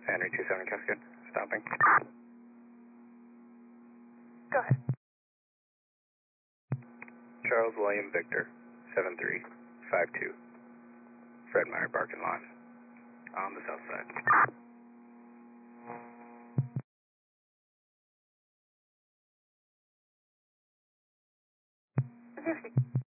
Henry 27 Cascade, stopping. Go ahead. Charles William Victor, 7352. Fred Meyer parking lot on the south side. 50.